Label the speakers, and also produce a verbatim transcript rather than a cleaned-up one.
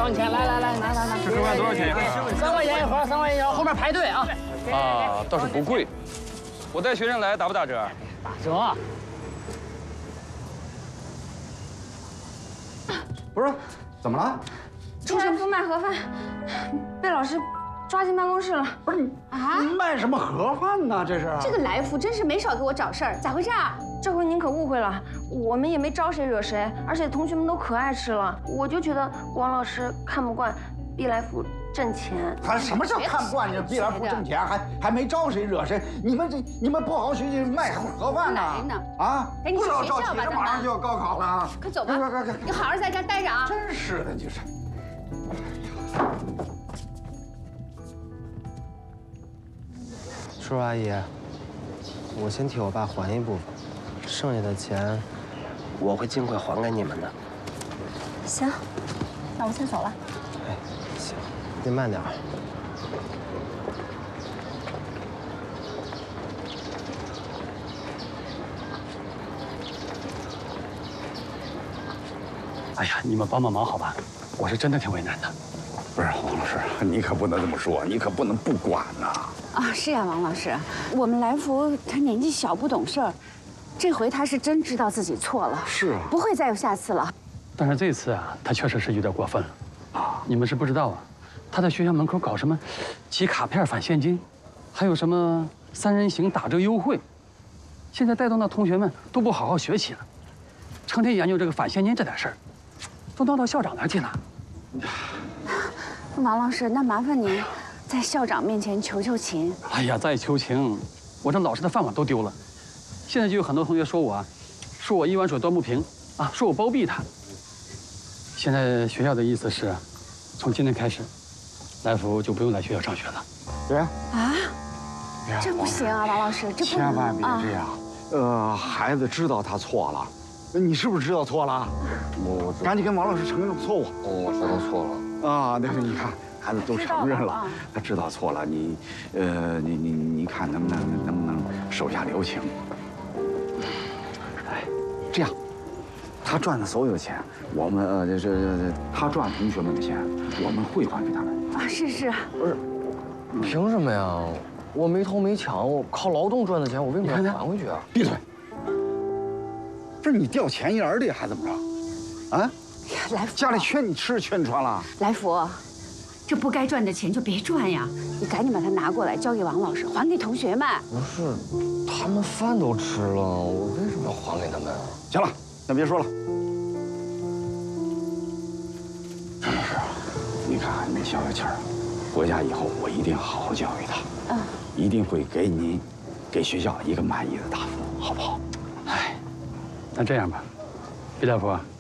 Speaker 1: 放钱，来来来，拿拿拿。
Speaker 2: 这手感多少钱一盒？
Speaker 1: 三块钱一盒，三块钱一盒，后面排队啊。
Speaker 2: 啊，倒是不贵。我带学生来打不打折？
Speaker 1: 打折。
Speaker 3: 不是，怎么了？
Speaker 4: 出神父卖盒饭，被老师抓进办公室了。
Speaker 3: 不是你啊？卖什么盒饭呢？这是。
Speaker 4: 这个来福真是没少给我找事儿，咋回事啊？这回您可误会了，我们也没招谁惹谁，而且同学们都可爱吃了。我就觉得王老师看不惯毕来福挣钱。
Speaker 3: 他什么叫看不惯你毕来福挣钱，还还没招谁惹谁？你们这你们不好好学习，卖盒饭呢？啊！不知道着急，马上就要高考了。
Speaker 4: 快走吧，快快快！你好好在这儿待着啊！
Speaker 3: 真是的，就是。
Speaker 5: 叔叔阿姨，我先替我爸还一部分，剩下的钱我会尽快还给你们的。
Speaker 4: 行，那我先走了。
Speaker 5: 哎，行，您慢点。
Speaker 2: 哎呀，你们帮帮忙好吧？我是真的挺为难的。
Speaker 3: 不是王老师，你可不能这么说，你可不能不管呐。
Speaker 6: 啊，是呀，王老师，我们来福他年纪小不懂事儿，这回他是真知道自己错了，
Speaker 3: 是啊，
Speaker 6: 不会再有下次了。
Speaker 2: 但是这次啊，他确实是有点过分了啊！你们是不知道啊，他在学校门口搞什么集卡片返现金，还有什么三人行打折优惠，现在带动的同学们都不好好学习了，成天研究这个返现金这点事儿，都闹到校长那儿去了。
Speaker 6: 王老师，那麻烦您在校长面前求求情。
Speaker 2: 哎呀，再求情，我这老师的饭碗都丢了。现在就有很多同学说我啊，说我一碗水端不平啊，说我包庇他。现在学校的意思是，从今天开始，来福就不用来学校上学了。
Speaker 3: 对啊，
Speaker 6: 这不行啊，王老师，这不
Speaker 3: 千万别这样。呃，孩子知道他错了，你是不是知道错了？
Speaker 5: 我
Speaker 3: 赶紧跟王老师承认错误。
Speaker 5: 我知道错了。
Speaker 3: 啊，那个你看，孩子都承认了，他知道错了，你，呃，你你你看能不能能不能手下留情？哎，这样，他赚的所有钱，我们呃这这他赚同学们的钱，我们汇还给他们。
Speaker 6: 啊，是是。
Speaker 5: 不是，凭什么呀？我没偷没抢，我靠劳动赚的钱，我为什么要还回去啊？
Speaker 3: 闭嘴！不是你掉钱眼里还怎么着？啊？
Speaker 6: 来福，
Speaker 3: 家里缺你吃缺你穿了。
Speaker 6: 来福，这不该赚的钱就别赚呀！你赶紧把它拿过来，交给王老师，还给同学们。
Speaker 5: 不是，他们饭都吃了，我为什么要还给他们啊？
Speaker 3: 行了，那别说了。张老师，你看你消消气儿，回家以后我一定好好教育他，嗯，一定会给您、给学校一个满意的答复，好不好？
Speaker 2: 哎，那这样吧，毕大夫，